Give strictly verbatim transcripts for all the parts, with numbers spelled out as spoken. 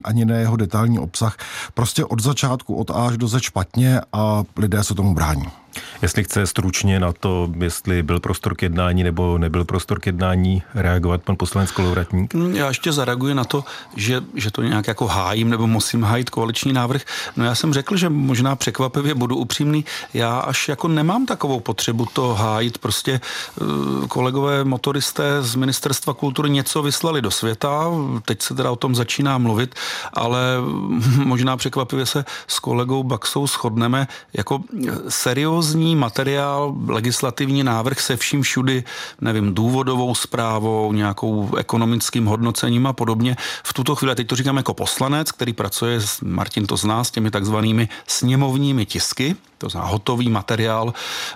ani ne jeho detailní obsah. Prostě od začátku, od A až do Z špatně a lidé se tomu brání. Jestli chce stručně na to, jestli byl prostor k jednání nebo nebyl prostor k jednání, reagovat pan poslanec Kolovratník? Já ještě zareaguji na to, že, že to nějak jako hájím nebo musím hájit koaliční návrh. No já jsem řekl, že možná překvapivě budu upřímný, já až jako nemám takovou potřebu to hájit. Prostě kolegové motoristé z Ministerstva kultury něco vyslali do světa, teď se teda o tom začíná mluvit, ale možná překvapivě se s kolegou Baxou shodneme, jako seriózní materiál, legislativní návrh se vším všudy, nevím, důvodovou zprávou, nějakou ekonomickým hodnocením a podobně. V tuto chvíli, teď to říkám jako poslanec, který pracuje, Martin to zná, s těmi takzvanými sněmovními tisky, to znamená hotový materiál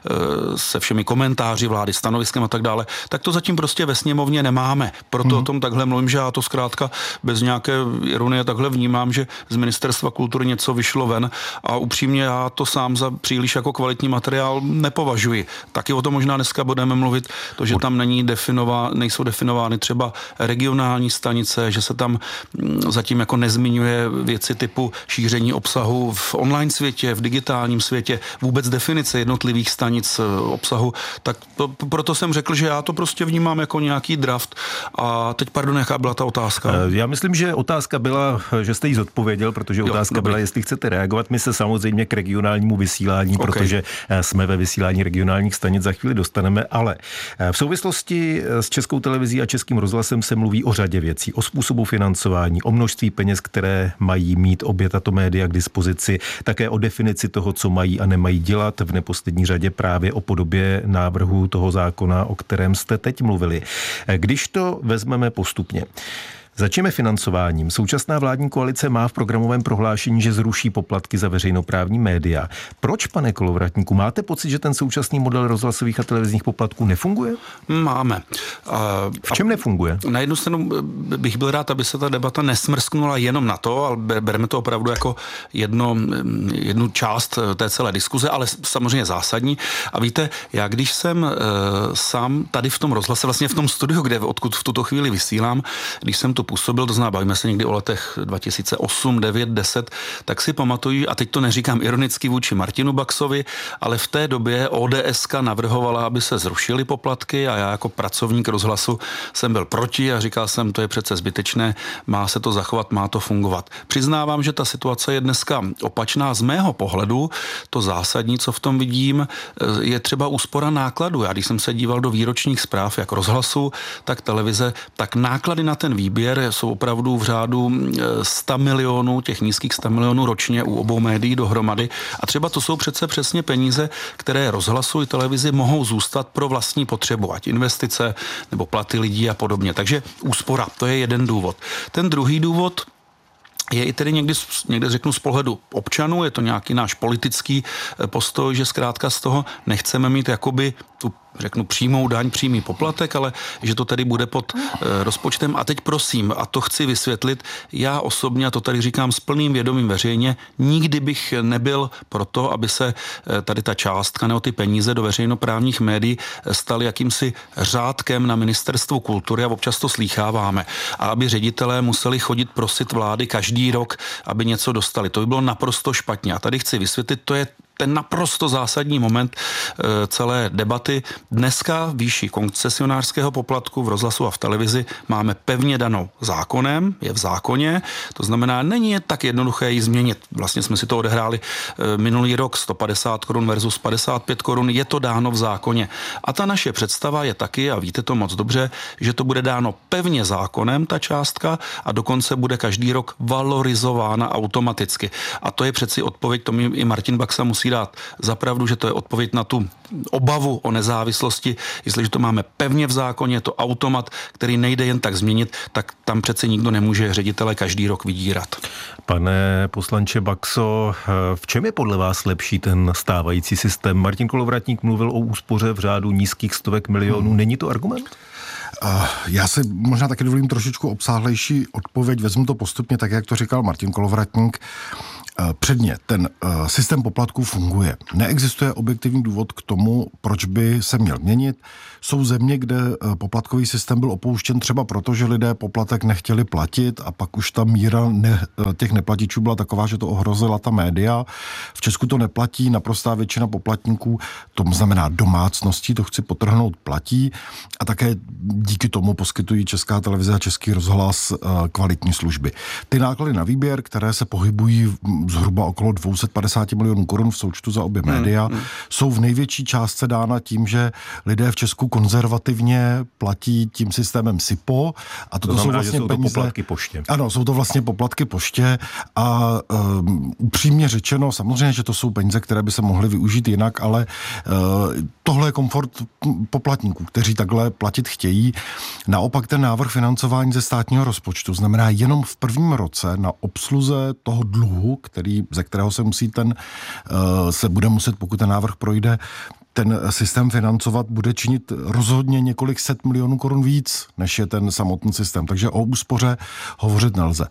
se všemi komentáři vlády, stanoviskem a tak dále, tak to zatím prostě ve sněmovně nemáme. Proto hmm. o tom takhle mluvím, že já to zkrátka bez nějaké ironie takhle vnímám, že z Ministerstva kultury něco vyšlo ven a upřímně já to sám za příliš jako kvalitní materiál nepovažuji. Taky o tom možná dneska budeme mluvit, to, že tam není definová, nejsou definovány třeba regionální stanice, že se tam zatím jako nezmiňuje věci typu šíření obsahu v online světě, v digitálním světě, vůbec definice jednotlivých stanic obsahu, tak to, proto jsem řekl, že já to prostě vnímám jako nějaký draft. A teď, pardon, jaká byla ta otázka? Já myslím, že otázka byla, že jste ji zodpověděl, protože jo, otázka dobrý. byla, jestli chcete reagovat. My se samozřejmě k regionálnímu vysílání, okay. protože jsme ve vysílání regionálních stanic, za chvíli dostaneme, ale v souvislosti s Českou televizí a Českým rozhlasem se mluví o řadě věcí, o způsobu financování, o množství peněz, které mají mít obě tato média k dispozici, také o definici toho, co mají a nemají dělat, v neposlední řadě právě o podobě návrhu toho zákona, o kterém jste teď mluvili. Když to vezmeme postupně, začneme financováním. Současná vládní koalice má v programovém prohlášení, že zruší poplatky za veřejnoprávní média. Proč, pane Kolovratníku, máte pocit, že ten současný model rozhlasových a televizních poplatků nefunguje? Máme. A, v čem nefunguje? Na jednu stranu bych byl rád, aby se ta debata nesmrsknula jenom na to, ale bereme to opravdu jako jedno, jednu část té celé diskuze, ale samozřejmě zásadní. A víte, já když jsem e, sám tady v tom rozhlase, vlastně v tom studiu, kde odkud v tuto chvíli vysílám, když jsem tu působil, to znamená, bavíme se někdy o letech dva tisíce osm, devět, deset, tak si pamatuju, a teď to neříkám ironicky vůči Martinu Baxovi, ale v té době ODSka navrhovala, aby se zrušily poplatky a já jako pracovník rozhlasu jsem byl proti a říkal jsem, to je přece zbytečné, má se to zachovat, má to fungovat. Přiznávám, že ta situace je dneska opačná. Z mého pohledu to zásadní, co v tom vidím, je třeba úspora nákladů. Já když jsem se díval do výročních zpráv, jak rozhlasu, tak televize, tak náklady na ten výběr jsou opravdu v řádu sto milionů, těch nízkých sto milionů ročně u obou médií dohromady. A třeba to jsou přece přesně peníze, které rozhlasu i televizi mohou zůstat pro vlastní potřebu, ať investice nebo platy lidí a podobně. Takže úspora, to je jeden důvod. Ten druhý důvod je i tedy někdy, někde řeknu z pohledu občanů, je to nějaký náš politický postoj, že zkrátka z toho nechceme mít jakoby tu řeknu přímou daň, přímý poplatek, ale že to tady bude pod e, rozpočtem. A teď prosím, a to chci vysvětlit, já osobně, a to tady říkám s plným vědomím veřejně, nikdy bych nebyl proto, aby se e, tady ta částka nebo ty peníze do veřejnoprávních médií staly jakýmsi řádkem na Ministerstvu kultury a občas to slýcháváme. A aby ředitelé museli chodit prosit vlády každý rok, aby něco dostali. To by bylo naprosto špatně. A tady chci vysvětlit, to je ten naprosto zásadní moment e, celé debaty. Dneska výši koncesionářského poplatku v rozhlasu a v televizi máme pevně danou zákonem, je v zákoně, to znamená, není je tak jednoduché ji změnit. Vlastně jsme si to odehráli e, minulý rok, sto padesát korun versus padesát pět korun, je to dáno v zákoně. A ta naše představa je taky, a víte to moc dobře, že to bude dáno pevně zákonem, ta částka, a dokonce bude každý rok valorizována automaticky. A to je přeci odpověď, to mi i Martin Baxa musí dát zapravdu, že to je odpověď na tu obavu o nezávislosti. Jestliže to máme pevně v zákoně, je to automat, který nejde jen tak změnit, tak tam přece nikdo nemůže ředitele každý rok vydírat. Pane poslanče Baxo, v čem je podle vás lepší ten stávající systém? Martin Kolovratník mluvil o úspoře v řádu nízkých stovek milionů. Není to argument? Já si možná taky dovolím trošičku obsáhlejší odpověď, vezmu to postupně, tak jak to říkal Martin Kolovratník. Předně, ten systém poplatků funguje. Neexistuje objektivní důvod k tomu, proč by se měl měnit. Jsou země, kde poplatkový systém byl opouštěn třeba proto, že lidé poplatek nechtěli platit a pak už ta míra ne, těch neplatičů byla taková, že to ohrozila ta média. V Česku to neplatí, naprostá většina poplatníků, to znamená domácností, to chci podtrhnout, platí a také díky tomu poskytují Česká televize a Český rozhlas kvalitní služby. Ty náklady na výběr, které se pohybují zhruba okolo dvě stě padesát milionů korun v součtu za obě média, hmm, hmm. jsou v největší částce dána tím, že lidé v Česku konzervativně platí tím systémem S I P O a to, to znamená, jsou vlastně že jsou peníze, to poplatky poště. Ano, jsou to vlastně poplatky poště a um, upřímně řečeno, samozřejmě, že to jsou peníze, které by se mohly využít jinak, ale uh, tohle je komfort poplatníků, kteří takhle platit chtějí. Naopak ten návrh financování ze státního rozpočtu znamená jenom v prvním roce na obsluze toho dluhu, který, ze kterého se musí ten, uh, se bude muset, pokud ten návrh projde, ten systém financovat, bude činit rozhodně několik set milionů korun víc, než je ten samotný systém. Takže o úspoře hovořit nelze.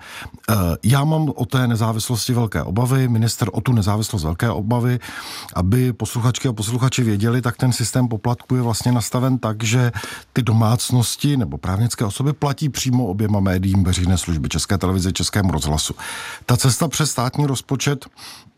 Já mám o té nezávislosti velké obavy, minister o tu nezávislost velké obavy, aby posluchačky a posluchači věděli, tak ten systém poplatku je vlastně nastaven tak, že ty domácnosti nebo právnické osoby platí přímo oběma médiím veřejné služby, České televize, Českému rozhlasu. Ta cesta přes státní rozpočet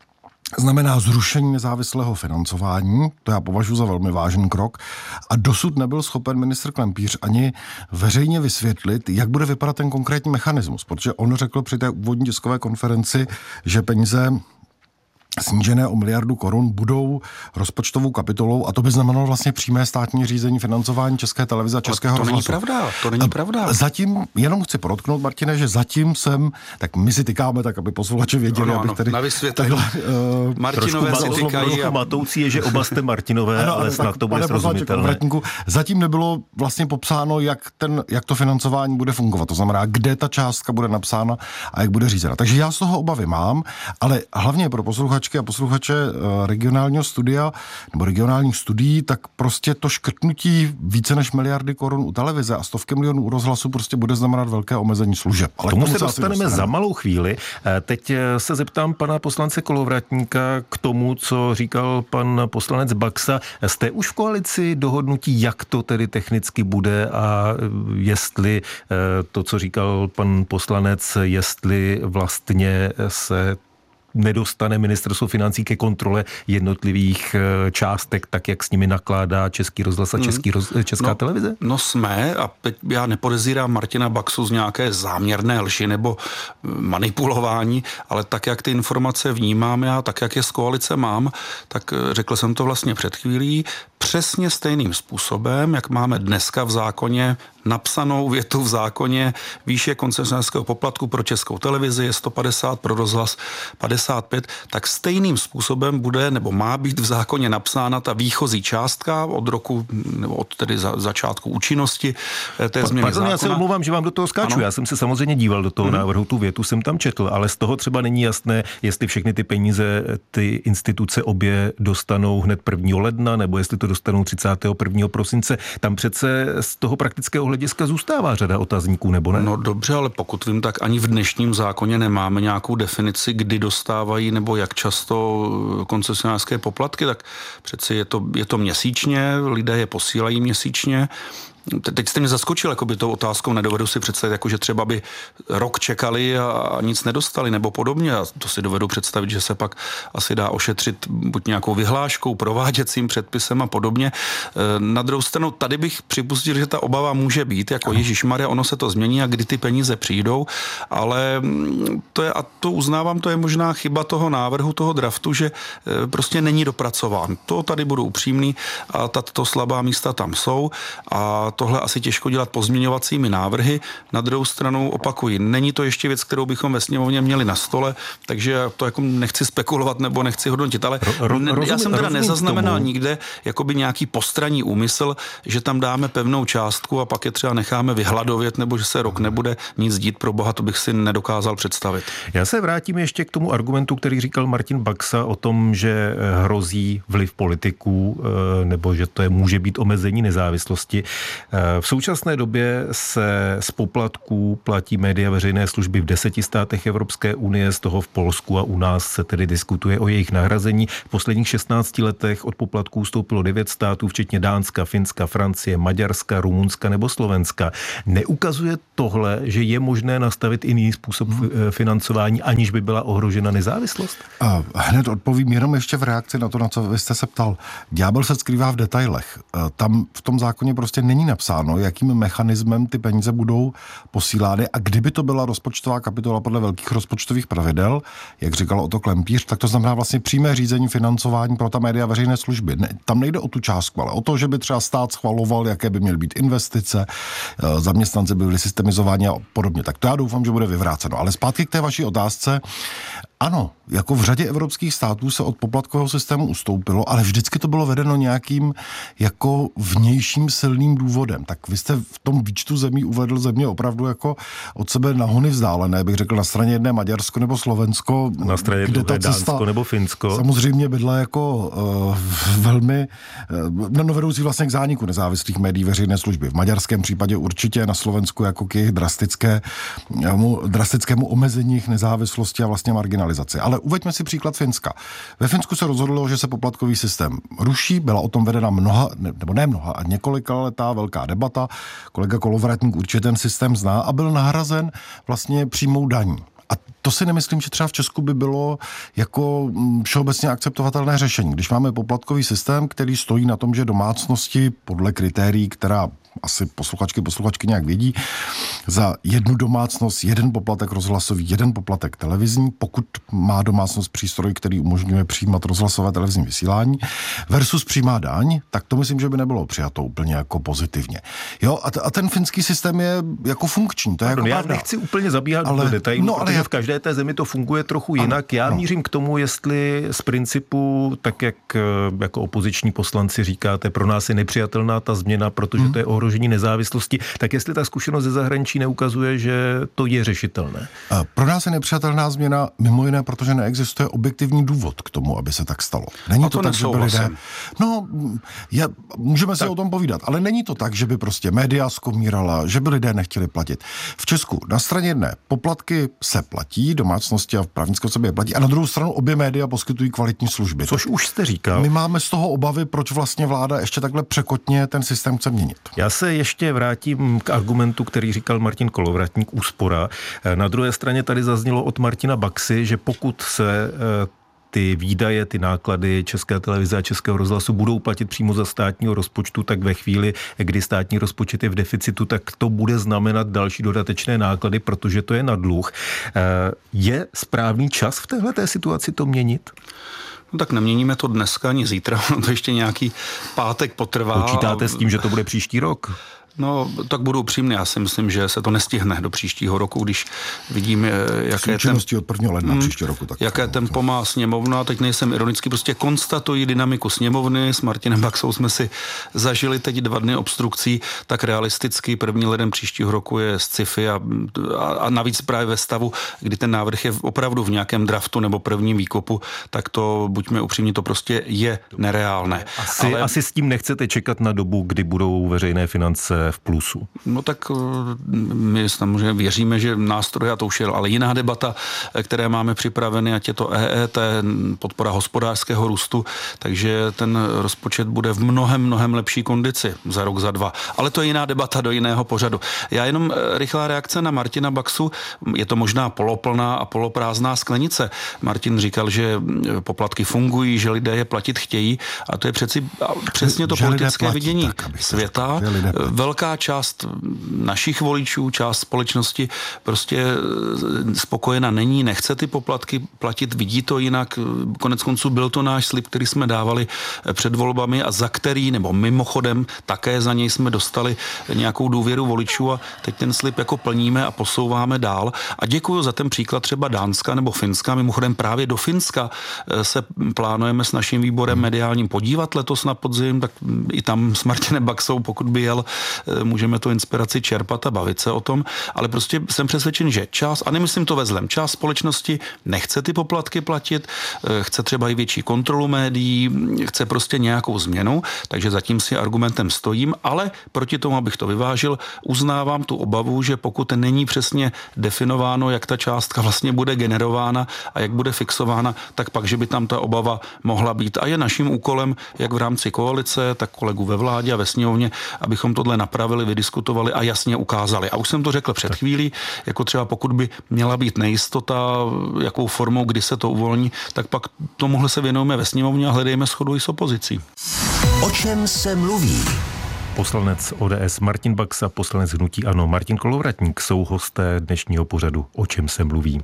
znamená zrušení nezávislého financování, to já považuji za velmi vážný krok a dosud nebyl schopen ministr Klempíř ani veřejně vysvětlit, jak bude vypadat ten konkrétní mechanismus, protože on řekl při té úvodní tiskové konferenci, že peníze snížené o miliardu korun budou rozpočtovou kapitolou a to by znamenalo vlastně přímé státní řízení financování České televize a Českého rozhlasu. To není pravda, to není pravda. Zatím, jenom chci podotknout, Martine, že zatím jsem, tak my si tykáme tak, aby posluchači věděli, ano, abych tady... Na vysvětlení. Uh, Martinové si tykají. A... matoucí je, že oba jste Martinové, ano, ale snad to bude srozumitelné. Zatím nebylo vlastně popsáno, jak, ten, jak to financování bude fungovat. To znamená, kde ta částka bude napsána a jak bude řízena. Takže já z toho obavy mám, ale hlavně pro posluchače a posluchače regionálního studia nebo regionálních studií, tak prostě to škrtnutí více než miliardy korun u televize a stovky milionů u rozhlasu prostě bude znamenat velké omezení služeb. Ale k tomu, tomu se dostaneme, dostaneme za malou chvíli. Teď se zeptám pana poslance Kolovratníka k tomu, co říkal pan poslanec Baxa. Jste už v koalici dohodnutí, jak to tedy technicky bude a jestli to, co říkal pan poslanec, jestli vlastně se nedostane ministerstvo financí ke kontrole jednotlivých částek, tak jak s nimi nakládá Český rozhlas a Český roz, Česká no, televize? No jsme a teď já nepodezírám Martina Baxu z nějaké záměrné lži nebo manipulování, ale tak, jak ty informace vnímám já, tak, jak je z koalice mám, tak řekl jsem to vlastně před chvílí, přesně stejným způsobem, jak máme dneska v zákoně napsanou větu v zákoně výše koncesionářského poplatku pro Českou televizi je sto padesát, pro rozhlas padesát pět, tak stejným způsobem bude nebo má být v zákoně napsána ta výchozí částka od roku nebo od tedy za, začátku účinnosti té změny Pardon, zákona. Já se omlouvám, že vám do toho skáču. Ano. Já jsem se samozřejmě díval do toho hmm. návrhu, tu větu jsem tam četl, ale z toho třeba není jasné, jestli všechny ty peníze ty instituce obě dostanou hned prvního ledna, nebo jestli to dostanou třicátého prvního prosince. Tam přece z toho praktického hlediska zůstává řada otazníků, nebo ne? No dobře, ale pokud vím, tak ani v dnešním zákoně nemáme nějakou definici, kdy dostávají nebo jak často koncesionářské poplatky, tak přeci je to, je to měsíčně, lidé je posílají měsíčně. Teď jste mě zaskočil jakoby tou otázkou, nedovedu si představit, jako že třeba by rok čekali a nic nedostali nebo podobně. A to si dovedu představit, že se pak asi dá ošetřit buď nějakou vyhláškou, prováděcím předpisem a podobně. Na druhou stranu tady bych připustil, že ta obava může být, jako ježišmarja, ono se to změní a kdy ty peníze přijdou, ale to je, a to uznávám, to je možná chyba toho návrhu, toho draftu, že prostě není dopracován. To tady budu upřímný a tato slabá místa tam jsou a tohle asi těžko dělat pozměňovacími návrhy. Na druhou stranu opakuji, není to ještě věc, kterou bychom ve sněmovně měli na stole, takže to jako nechci spekulovat nebo nechci hodnotit, ale ro, ro, já jsem teda nezaznamenal nikde jakoby nějaký postranní úmysl, že tam dáme pevnou částku a pak je třeba necháme vyhladovět nebo že se rok nebude nic dít, pro boha, to bych si nedokázal představit. Já se vrátím ještě k tomu argumentu, který říkal Martin Baxa o tom, že hrozí vliv politiků nebo že to je, může být omezení nezávislosti. V současné době se z poplatků platí média veřejné služby v deseti státech Evropské unie, z toho v Polsku a u nás se tedy diskutuje o jejich nahrazení. V posledních šestnácti letech od poplatků ustoupilo devět států, včetně Dánska, Finska, Francie, Maďarska, Rumunska nebo Slovenska. Neukazuje tohle, že je možné nastavit jiný způsob hmm. financování, aniž by byla ohrožena nezávislost? A hned odpovím jenom ještě v reakci na to, na co vy jste se ptal. Ďábel se skrývá v detailech. Tam v tom zákoně prostě není napsáno, jakým mechanismem ty peníze budou posílány, a kdyby to byla rozpočtová kapitola podle velkých rozpočtových pravidel, jak říkal Otto Klempíř, tak to znamená vlastně přímé řízení financování pro ta média veřejné služby. Ne, tam nejde o tu částku, ale o to, že by třeba stát schvaloval, jaké by měly být investice, zaměstnanci by byli systemizováni a podobně. Tak to já doufám, že bude vyvráceno. Ale zpátky k té vaší otázce. Ano, jako v řadě evropských států se od poplatkového systému ustoupilo, ale vždycky to bylo vedeno nějakým jako vnějším silným důvodem. Tak vy jste v tom výčtu zemí uvedl země opravdu jako od sebe na hony vzdálené, bych řekl na straně jedné Maďarsko nebo Slovensko. Na straně druhé Dánsko nebo Finsko. Samozřejmě bydla jako uh, velmi uh, no, vedoucí vlastně k zániku nezávislých médií veřejné služby. V maďarském případě určitě, na Slovensku jako k jejich drastické, uh, drastickému omezení jejich nezávislosti a vlastně marginalizaci. Ale uveďme si příklad Finska. Ve Finsku se rozhodlo, že se poplatkový systém ruší, byla o tom vedena mnoha, nebo ne mnoha, a několika letá velká debata. Kolega Kolovratník určitě ten systém zná a byl nahrazen vlastně přímou daní. A to si nemyslím, že třeba v Česku by bylo jako všeobecně akceptovatelné řešení. Když máme poplatkový systém, který stojí na tom, že domácnosti podle kritérií, která asi posluchačky, posluchačky nějak vědí, za jednu domácnost jeden poplatek rozhlasový, jeden poplatek televizní, pokud má domácnost přístroj, který umožňuje přijímat rozhlasové televizní vysílání, versus přímá daň, tak to myslím, že by nebylo přijato úplně jako pozitivně. Jo, a, t- a ten finský systém je jako funkční, to je Pardon, jako já pravda. nechci úplně zabíhat ale, do detailů, no, protože já... v každé té zemi to funguje trochu jinak. Já ano. mířím k tomu, jestli z principu, tak jak jako opoziční poslanci říkáte, pro nás je nepřijatelná ta změna, protože hmm. to je ohrožení nezávislosti, tak jestli ta zkušenost ze zahraničí neukazuje, že to je řešitelné. Pro nás je nepřijatelná změna mimo jiné, protože neexistuje objektivní důvod k tomu, aby se tak stalo. Není to, to tak, že by lidé... No, je, můžeme si tak. o tom povídat, ale není to tak, že by prostě média skomírala, že by lidé nechtěli platit. V Česku na straně jedné poplatky se platí, domácnosti a právnické osoby je platí, a na druhou stranu obě média poskytují kvalitní služby. Což tak už jste říkal. My máme z toho obavy, proč vlastně vláda ještě takhle překotně ten systém chce měnit. Já se ještě vrátím k argumentu, který říkal Martin Kolovratník, úspora. Na druhé straně tady zaznělo od Martina Baxy, že pokud se ty výdaje, ty náklady České televize a Českého rozhlasu budou platit přímo za státního rozpočtu, tak ve chvíli, kdy státní rozpočet je v deficitu, tak to bude znamenat další dodatečné náklady, protože to je na dluh. Je správný čas v téhleté situaci to měnit? No tak neměníme to dneska ani zítra, to ještě nějaký pátek potrvá. Počítáte a... s tím, že to bude příští rok? No, tak budu upřímný, já si myslím, že se to nestihne do příštího roku, když vidím, jaké tempo od prvního ledna hmm, příští roku. Tak jaké tempo má sněmovna, teď nejsem ironicky, prostě konstatuji dynamiku sněmovny, s Martinem Baxou jsme si zažili teď dva dny obstrukcí, tak realisticky první leden příštího roku je sci-fi a, a, a navíc právě ve stavu, kdy ten návrh je opravdu v nějakém draftu nebo prvním výkopu, tak to, buďme upřímní, to prostě je nereálné. Asi, Ale... asi s tím nechcete čekat na dobu, kdy budou veřejné finance v plusu. No tak my samozřejmě věříme, že nástroje, a to už je ale jiná debata, které máme připraveny, ať je to E E T, podpora hospodářského růstu, takže ten rozpočet bude v mnohem, mnohem lepší kondici za rok, za dva. Ale to je jiná debata do jiného pořadu. Já jenom rychlá reakce na Martina Baxu, je to možná poloplná a poloprázdná sklenice. Martin říkal, že poplatky fungují, že lidé je platit chtějí, a to je přeci přesně to že politické vidění tak, světa. Velká část našich voličů, část společnosti prostě spokojena není, nechce ty poplatky platit, vidí to jinak. Konec konců byl to náš slib, který jsme dávali před volbami a za který, nebo mimochodem, také za něj jsme dostali nějakou důvěru voličů a teď ten slib jako plníme a posouváme dál. A děkuji za ten příklad třeba Dánska nebo Finska. Mimochodem právě do Finska se plánujeme s naším výborem mediálním podívat letos na podzim, tak i tam s Martinem Baxou, pokud by jel, můžeme tu inspiraci čerpat a bavit se o tom, ale prostě jsem přesvědčen, že část, a nemyslím to ve zlém, část společnosti nechce ty poplatky platit, chce třeba i větší kontrolu médií, chce prostě nějakou změnu, takže zatím si argumentem stojím, ale proti tomu, abych to vyvážil, uznávám tu obavu, že pokud není přesně definováno, jak ta částka vlastně bude generována a jak bude fixována, tak pak, že by tam ta obava mohla být. A je naším úkolem, jak v rámci koalice, tak kolegů ve vládě a ve sněmovně, abychom tohle napravili, vydiskutovali a jasně ukázali. A už jsem to řekl před chvílí, jako třeba pokud by měla být nejistota, jakou formou, kdy se to uvolní, tak pak tomuhle se věnujeme ve sněmovně a hledejme shodu i s opozicí. O čem se mluví? Poslanec O D S Martin Baxa, poslanec hnutí ANO Martin Kolovratník jsou hosté dnešního pořadu O čem se mluví.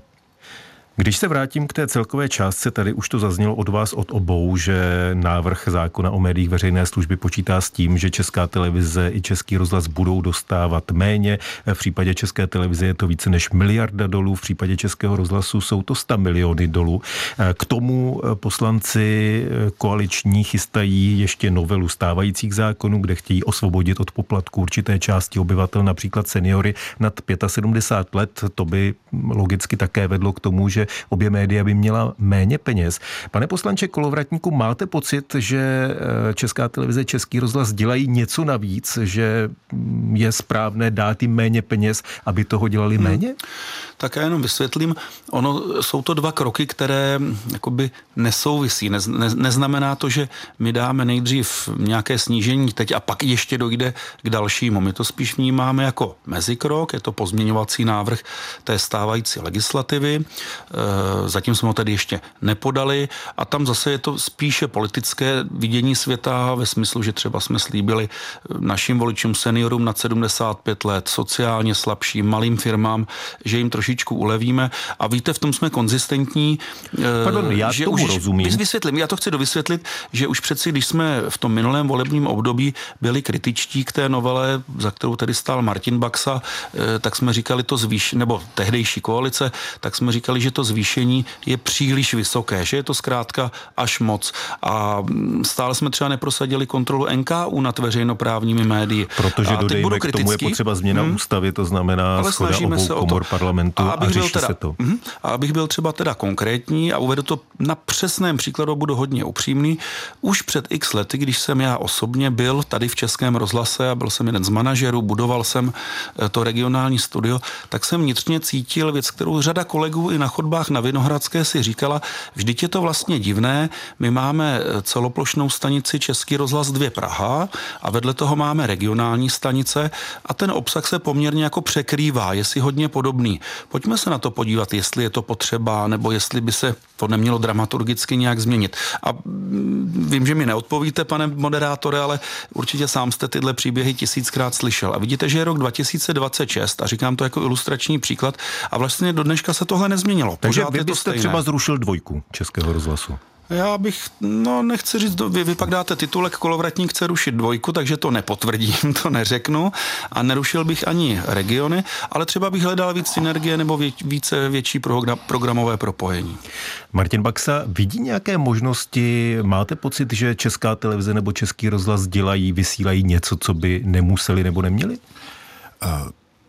Když se vrátím k té celkové částce, tady už to zaznělo od vás od obou, že návrh zákona o médiích veřejné služby počítá s tím, že Česká televize i Český rozhlas budou dostávat méně. V případě České televize je to více než miliarda dolů, v případě Českého rozhlasu jsou to sto miliony dolů. K tomu poslanci koaliční chystají ještě novelu stávajících zákonů, kde chtějí osvobodit od poplatku určité části obyvatel, například seniory nad sedmdesát pět let. To by logicky také vedlo k tomu, že obě média by měla méně peněz. Pane poslanče Kolovratníku, máte pocit, že Česká televize, Český rozhlas dělají něco navíc, že je správné dát jim méně peněz, aby toho dělali méně? Hmm. Tak já jenom vysvětlím. Ono jsou to dva kroky, které jakoby nesouvisí. Ne, ne, neznamená to, že my dáme nejdřív nějaké snížení teď a pak ještě dojde k dalšímu. My to spíš vnímáme jako mezikrok, je to pozměňovací návrh té stávající legislativy. Zatím jsme ho tedy ještě nepodali a tam zase je to spíše politické vidění světa ve smyslu, že třeba jsme slíbili našim voličům, seniorům nad sedmdesát pět let, sociálně slabším, malým firmám, že jim trošičku ulevíme a víte, v tom jsme konzistentní. Pardon, já že tomu už, rozumím. Vysvětlím, já to chci dovysvětlit, že už přeci, když jsme v tom minulém volebním období byli kritičtí k té novele, za kterou tedy stál Martin Baxa, tak jsme říkali to zvýš, nebo tehdejší koalice, tak jsme říkali, že to zvýšení je příliš vysoké, že je to zkrátka až moc. A stále jsme třeba neprosadili kontrolu N K U nad veřejnoprávními médii. Protože dodejme, k tomu je potřeba změna hmm. ústavy, to znamená ale shoda obou komor parlamentu a, a řeší teda, se to. Mm, a abych byl třeba teda konkrétní a uvedu to na přesném příkladu, budu hodně upřímný. Už před x lety, když jsem já osobně byl tady v Českém rozhlase a byl jsem jeden z manažerů, budoval jsem to regionální studio, tak jsem vnitřně cítil věc, kterou řada kolegů i na chodbách na Vinohradské si říkala, vždyť je to vlastně divné, my máme celoplošnou stanici Český rozhlas dva Praha a vedle toho máme regionální stanice a ten obsah se poměrně jako překrývá, je si hodně podobný. Pojďme se na to podívat, jestli je to potřeba, nebo jestli by se to nemělo dramaturgicky nějak změnit. A vím, že mi neodpovíte, pane moderátore, ale určitě sám jste tyhle příběhy tisíckrát slyšel. A vidíte, že je rok dva tisíce dvacet šest a říkám to jako ilustrační příklad a vlastně do dneška se tohle nezměnilo. Takže vy byste třeba zrušil dvojku Českého rozhlasu? Já bych, no nechci říct, vy, vy pak dáte titulek Kolovratník chce rušit dvojku, takže to nepotvrdím, to neřeknu a nerušil bych ani regiony, ale třeba bych hledal víc synergie nebo vě, více větší program, programové propojení. Martin Baxa, vidí nějaké možnosti, máte pocit, že Česká televize nebo Český rozhlas dělají, vysílají něco, co by nemuseli nebo neměli? Uh.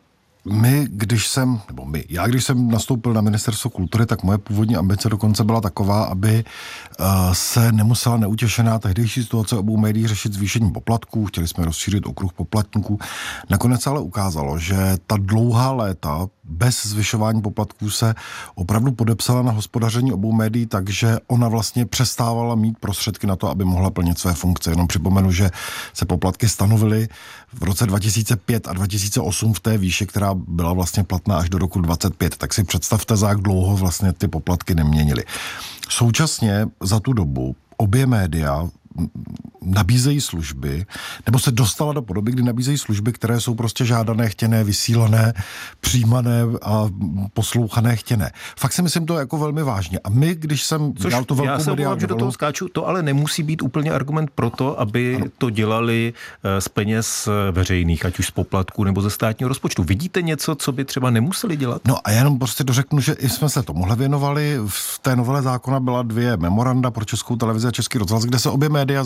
My, když jsem, nebo my, já když jsem nastoupil na Ministerstvo kultury, tak moje původní ambice dokonce byla taková, aby uh, se nemusela neutěšená tehdejší situace obou médií řešit zvýšení poplatků, chtěli jsme rozšířit okruh poplatníků. Nakonec ale ukázalo, že ta dlouhá léta bez zvyšování poplatků se opravdu podepsala na hospodaření obou médií, takže ona vlastně přestávala mít prostředky na to, aby mohla plnit své funkce. Jenom připomenu, že se poplatky stanovily v roce dva tisíce pět a dva tisíce osm v té výši, která byla vlastně platná až do roku dvacet pět. Tak si představte, za jak dlouho vlastně ty poplatky neměnily. Současně za tu dobu obě média nabízejí služby, nebo se dostala do podoby, kdy nabízejí služby, které jsou prostě žádané, chtěné, vysílané, přijímané a poslouchané, chtěné. Fakt si myslím to jako velmi vážně. A my, když jsem Což dal tu velkou já se mediální že do toho skáču, to ale nemusí být úplně argument pro to, aby ano. to dělali z peněz veřejných, ať už z poplatků nebo ze státního rozpočtu. Vidíte něco, co by třeba nemuseli dělat? No a já jenom prostě dořeknu, že i jsme se tomuhle věnovali. V té novele zákona byla dvě memoranda pro Českou televizi a Český rozhlas, kde se obě média zavázala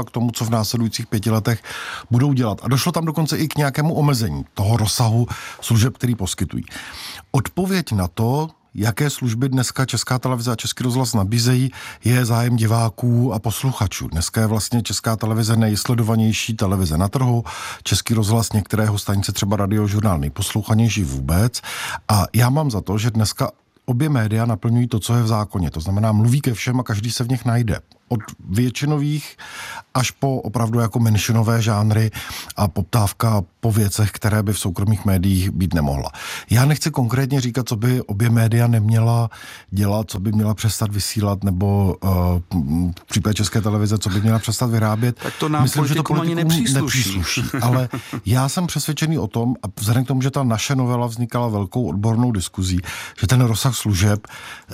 k tomu, co v následujících pěti letech budou dělat. A došlo tam dokonce i k nějakému omezení toho rozsahu služeb, který poskytují. Odpověď na to, jaké služby dneska Česká televize a Český rozhlas nabízejí, je zájem diváků a posluchačů. Dneska je vlastně Česká televize nejsledovanější televize na trhu, Český rozhlas některého stanice, třeba Radiožurnál, nejposlouchanější vůbec. A já mám za to, že dneska obě média naplňují to, co je v zákoně. To znamená, mluví ke všem a každý se v nich najde. Od většinových až po opravdu jako menšinové žánry a poptávka po věcech, které by v soukromých médiích být nemohla. Já nechci konkrétně říkat, co by obě média neměla dělat, co by měla přestat vysílat, nebo uh, v případě České televize, co by měla přestat vyrábět. Tak to nám Myslím, politikům ani nepřísluší. nepřísluší. Ale já jsem přesvědčený o tom, a vzhledem k tomu, že ta naše novela vznikala velkou odbornou diskuzí, že ten rozsah služeb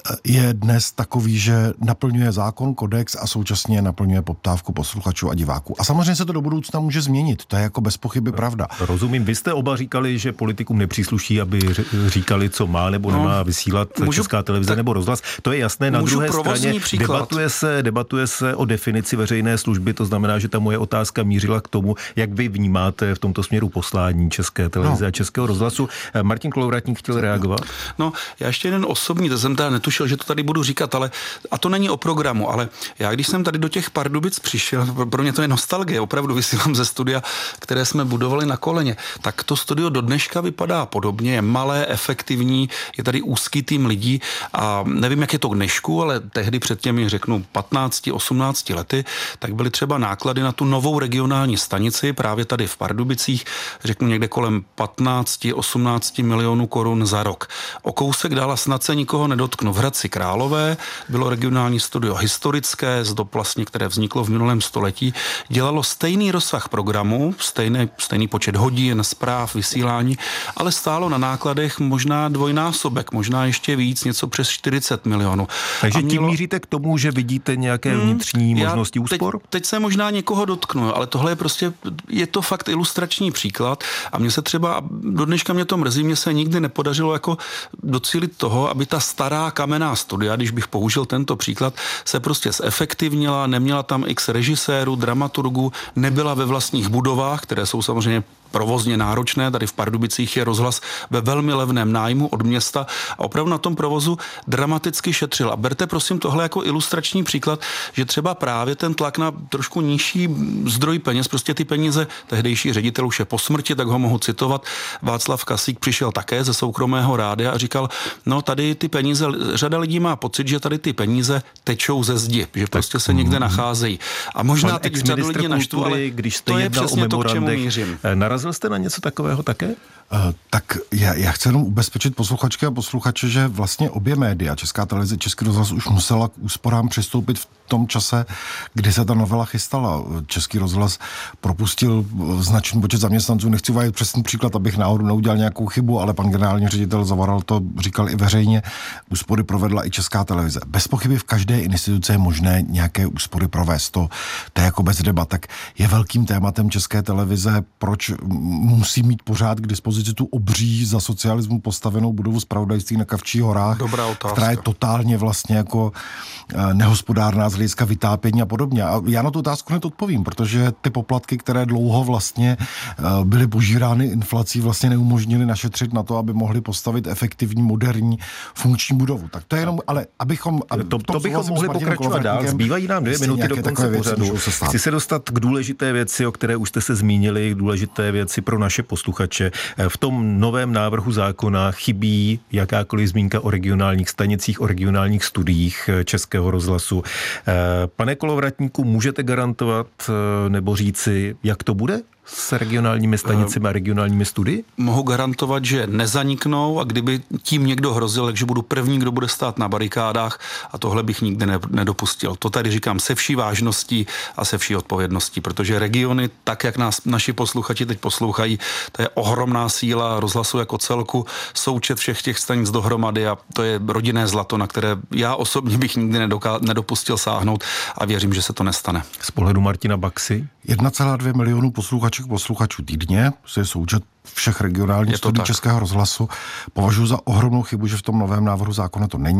je dnes takový, že naplňuje zákon, kodex a současně naplňuje poptávku posluchačů a diváků. A samozřejmě se to do budoucna může změnit. To je jako bez pochyby pravda. Rozumím. Vy jste oba říkali, že politikům nepřísluší, aby říkali, co má nebo no, nemá vysílat můžu, Česká televize nebo rozhlas. To je jasné. Na druhé straně debatuje se, debatuje se o definici veřejné služby. To znamená, že ta moje otázka mířila k tomu, jak vy vnímáte v tomto směru poslání České televize no. a Českého rozhlasu. Martin Kolovratník chtěl reagovat. No, já ještě jeden osobní, to jsem teda netušil, že to tady budu říkat, ale a to není o programu, ale já když jsem tady do těch Pardubic přišel, pro mě to je nostalgie, opravdu vysílám ze studia, které jsme budovali na Koleně, tak to studio do dneška vypadá podobně, je malé, efektivní, je tady úzký tým lidí a nevím, jak je to k dnešku, ale tehdy před těmi, řeknu, patnácti osmnácti lety, tak byly třeba náklady na tu novou regionální stanici právě tady v Pardubicích, řeknu někde kolem patnáct osmnáct milionů korun za rok. O kousek dál snad se nikoho nedotknu. V Hradci Králové bylo regionální studio historické, z doplasně, které vzniklo v minulém století, dělalo stejný rozsah programu, stejný, stejný počet hodin, zpráv, vysílání, ale stálo na nákladech možná dvojnásobek, možná ještě víc, něco přes čtyřicet milionů. Takže mělo... tím míříte k tomu, že vidíte nějaké vnitřní hmm, možnosti úspor? Teď, teď se možná někoho dotknu, ale tohle je prostě, je to fakt ilustrační příklad a mně se třeba, do dneška mě to mrzí, mně se nikdy nepodařilo jako docílit toho, aby ta stará kamenná studia, když bych použil tento příklad, se prostě zefektivnila, neměla tam x režisérů, dramaturgů, nebyla ve vlastních budovách, které jsou samozřejmě provozně náročné. Tady v Pardubicích je rozhlas ve velmi levném nájmu od města a opravdu na tom provozu dramaticky šetřil. A berte prosím tohle jako ilustrační příklad, že třeba právě ten tlak na trošku nižší zdroj peněz, prostě ty peníze tehdejší ředitel už je po smrti, tak ho mohu citovat. Václav Kasík přišel také ze soukromého rádia a říkal, no tady ty peníze, řada lidí má pocit, že tady ty peníze tečou ze zdi, že prostě se někde nacházejí. A možná teď řadu lidí naštvu, ale když jste to je přesně to, k čemu mířím. Narazil jste na něco takového také? Uh, tak já, já chci jenom ubezpečit posluchačky a posluchače, že vlastně obě média, Česká televize, Český rozhlas, už musela k úsporám přistoupit v tom čase, kdy se ta novela chystala. Český rozhlas propustil značný počet zaměstnanců. Nechci uvádět přesný příklad, abych náhodou neudělal nějakou chybu, ale pan generální ředitel Zavoral to říkal i veřejně. Úspory provedla i Česká televize. Bez pochyby v každé instituci je možné nějaké úspory provést. To, to je jako bez debat. Tak je velkým tématem České televize, proč musí mít pořád k dispozici tu obří za socialismu postavenou budovu zpravodajství na Kavčích horách, která je totálně vlastně jako nehospodárná z hlediska vytápění a podobně. A já na tu otázku hned odpovím, protože ty poplatky, které dlouho vlastně byly požírány inflací, vlastně neumožnily našetřit na to, aby mohli postavit efektivní, moderní, funkční budovu. Tak to je jenom, ale abychom... Aby to, to bychom mohli pokračovat dál. Zbývají nám dvě minuty do konce pořadu. Chci se dostat k důležité věci, o které už jste se zmínili, k důležité věci pro naše posluchače. V tom novém návrhu zákona chybí jakákoliv zmínka o regionálních stanicích, o regionálních studiích Českého rozhlasu. Pane Kolovratníku, můžete garantovat nebo říci, jak to bude s regionálními stanicemi a regionálními studii? Mohu garantovat, že nezaniknou a kdyby tím někdo hrozil, takže budu první, kdo bude stát na barikádách a tohle bych nikdy ne, nedopustil. To tady říkám se vší vážností a se vší odpovědností, protože regiony, tak jak nás naši posluchači teď poslouchají, to je ohromná síla rozhlasu jako celku, součet všech těch stanic dohromady a to je rodinné zlato, na které já osobně bych nikdy nedoká, nedopustil sáhnout a věřím, že se to nestane. Z pohledu Martina Baxy? jedna celá dvě milionu posluchačů posluchačů týdně, to je součet všech regionálních studií Českého rozhlasu. Považuji za ohromnou chybu, že v tom novém návrhu zákona to není.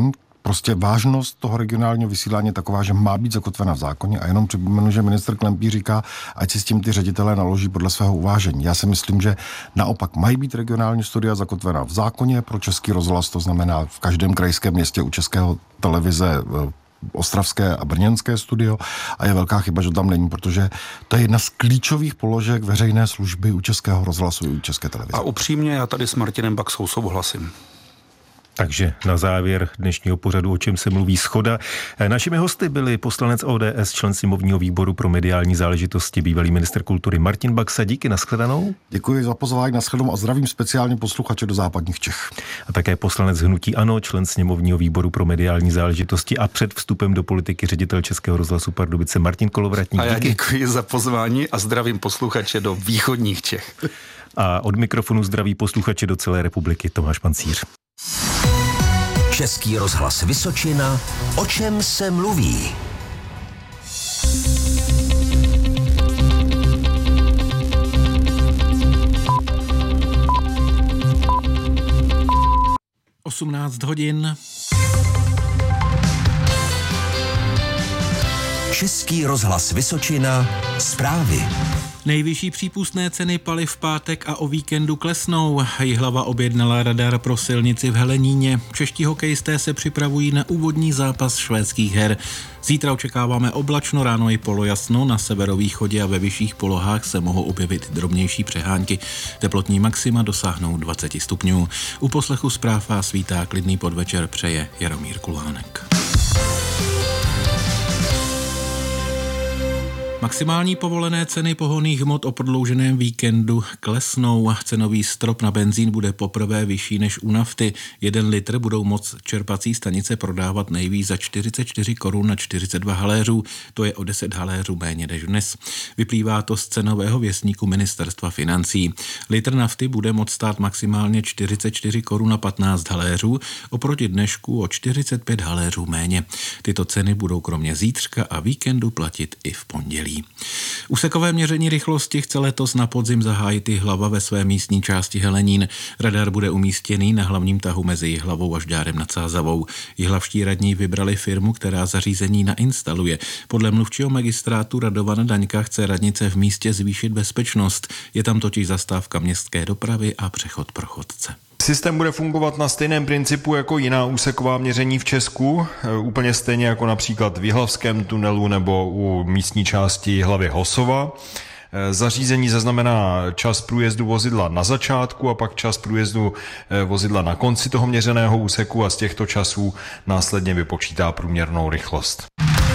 Prostě vážnost toho regionálního vysílání je taková, že má být zakotvena v zákoně a jenom připomenu, že ministr Klempí říká, ať si s tím ty ředitelé naloží podle svého uvážení. Já si myslím, že naopak mají být regionální studia zakotvena v zákoně pro Český rozhlas, to znamená v každém krajském městě u Českého televize ostravské a brněnské studio a je velká chyba, že tam není, protože to je jedna z klíčových položek veřejné služby u Českého rozhlasu i u České televize. A upřímně já tady s Martinem Baxou souhlasím. Takže na závěr dnešního pořadu, o čem se mluví, shoda. Našimi hosty byli poslanec O D S, člen sněmovního výboru pro mediální záležitosti, bývalý ministr kultury Martin Baxa. Díky, nashledanou. Děkuji za pozvání, nashledanou a zdravím speciálně posluchače do západních Čech. A také poslanec hnutí ANO, člen sněmovního výboru pro mediální záležitosti a před vstupem do politiky ředitel Českého rozhlasu Pardubice Martin Kolovratník. A já děkuji za pozvání a zdravím posluchače do východních Čech. A od mikrofonu zdraví posluchače do celé republiky Tomáš Pancíř. Český rozhlas Vysočina. O čem se mluví? osmnáct hodin. Český rozhlas Vysočina. Zprávy. Nejvyšší přípustné ceny paliv v pátek a o víkendu klesnou. Jihlava objednala radar pro silnici v Heleníně. Čeští hokejisté se připravují na úvodní zápas švédských her. Zítra očekáváme oblačno, ráno i polojasno. Na severovýchodě a ve vyšších polohách se mohou objevit drobnější přehánky. Teplotní maxima dosáhnou dvacet stupňů. U poslechu zpráv a svítá klidný podvečer přeje Jaromír Kulhánek. Maximální povolené ceny pohonných hmot o prodlouženém víkendu klesnou. Cenový strop na benzín bude poprvé vyšší než u nafty. Jeden litr budou moc čerpací stanice prodávat nejvíc za čtyřicet čtyři korun na čtyřicet dva haléřů. To je o deset haléřů méně než dnes. Vyplývá to z cenového věstníku Ministerstva financí. Litr nafty bude moc stát maximálně čtyřicet čtyři korun na patnáct haléřů, oproti dnešku o čtyřicet pět haléřů méně. Tyto ceny budou kromě zítřka a víkendu platit i v pondělí. Úsekové měření rychlosti chce letos na podzim zahájit Jihlava ve své místní části Helenín. Radar bude umístěný na hlavním tahu mezi Jihlavou a Žďárem nad Sázavou. Jihlavští radní vybrali firmu, která zařízení nainstaluje. Podle mluvčího magistrátu Radovana Daňka chce radnice v místě zvýšit bezpečnost. Je tam totiž zastávka městské dopravy a přechod pro chodce. Systém bude fungovat na stejném principu jako jiná úseková měření v Česku, úplně stejně jako například v Jihlavském tunelu nebo u místní části Jihlavy Hosova. Zařízení zaznamená čas průjezdu vozidla na začátku a pak čas průjezdu vozidla na konci toho měřeného úseku a z těchto časů následně vypočítá průměrnou rychlost.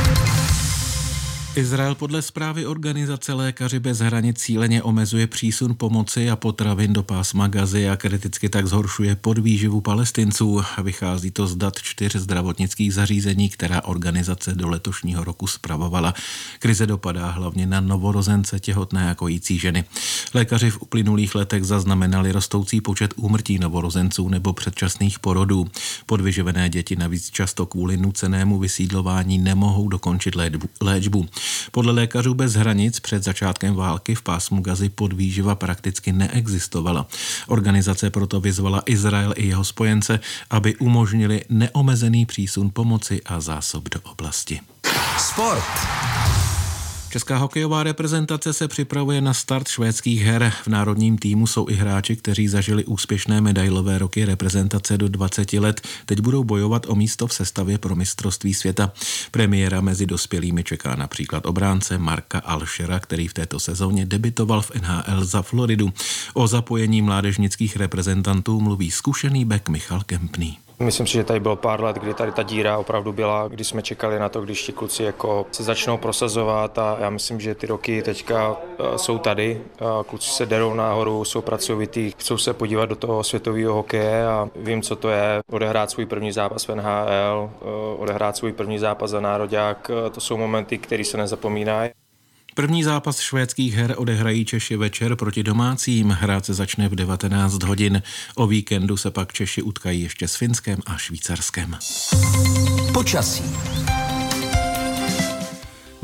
Izrael podle zprávy organizace Lékaři bez hranic cíleně omezuje přísun pomoci a potravin do pásma Gazy a kriticky tak zhoršuje podvýživu Palestinců. Vychází to z dat čtyř zdravotnických zařízení, která organizace do letošního roku spravovala. Krize dopadá hlavně na novorozence, těhotné a kojící ženy. Lékaři v uplynulých letech zaznamenali rostoucí počet úmrtí novorozenců nebo předčasných porodů. Podvyživené děti navíc často kvůli nucenému vysídlování nemohou dokončit léčbu. Podle Lékařů bez hranic před začátkem války v pásmu Gazy podvýživa prakticky neexistovala. Organizace proto vyzvala Izrael i jeho spojence, aby umožnili neomezený přísun pomoci a zásob do oblasti. Sport. Česká hokejová reprezentace se připravuje na start švédských her. V národním týmu jsou i hráči, kteří zažili úspěšné medailové roky reprezentace do dvacet let. Teď budou bojovat o místo v sestavě pro mistrovství světa. Premiéra mezi dospělými čeká například obránce Marka Alšera, který v této sezóně debitoval v N H L za Floridu. O zapojení mládežnických reprezentantů mluví zkušený bek Michal Kempný. Myslím si, že tady bylo pár let, kdy tady ta díra opravdu byla, kdy jsme čekali na to, když ti kluci jako se začnou prosazovat a já myslím, že ty roky teďka jsou tady. Kluci se derou nahoru, jsou pracovitý, chcou se podívat do toho světového hokeje a vím, co to je odehrát svůj první zápas v N H L, odehrát svůj první zápas za nároďák. To jsou momenty, které se nezapomínají. První zápas švédských her odehrají Češi večer proti domácím. Hrát se začne v devatenáct hodin. O víkendu se pak Češi utkají ještě s Finskem a Švýcarskem. Počasí. V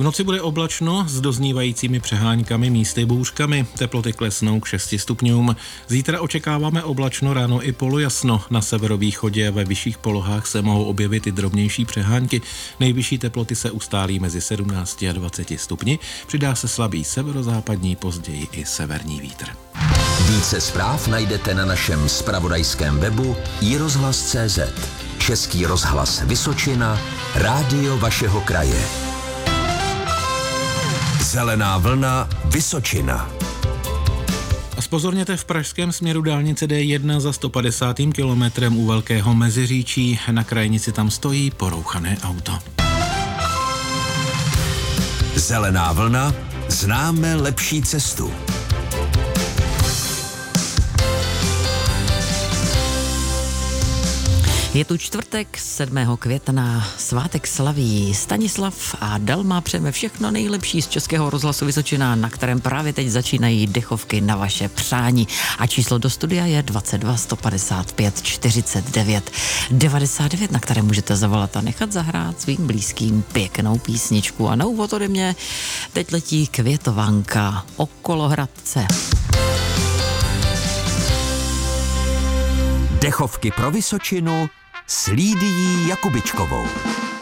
V noci bude oblačno s doznívajícími přeháňkami, místy bouřkami. Teploty klesnou k šesti stupňům. Zítra očekáváme oblačno, ráno i polojasno. Na severovýchodě a ve vyšších polohách se mohou objevit i drobnější přehánky. Nejvyšší teploty se ustálí mezi sedmnácti a dvaceti stupni. Přidá se slabý severozápadní, později i severní vítr. Více zpráv najdete na našem zpravodajském webu i rozhlas tečka cé zet. Český rozhlas Vysočina, rádio vašeho kraje. Zelená vlna Vysočina. A zpozorněte, v pražském směru dálnice D jedna za sto padesátým kilometrem u Velkého Meziříčí. Na krajnici tam stojí porouchané auto. Zelená vlna, známe lepší cestu. Je tu čtvrtek, sedmého května, svátek slaví Stanislav a Dalma. Přejeme všechno nejlepší z Českého rozhlasu Vysočina, na kterém právě teď začínají dechovky na vaše přání. A číslo do studia je dvacet dva sto padesát pět čtyřicet devět devadesát devět, na které můžete zavolat a nechat zahrát svým blízkým pěknou písničku. A na úvod ode mě teď letí Květovanka Okolo Hradce. Dechovky pro Vysočinu s Lídií Jakubičkovou.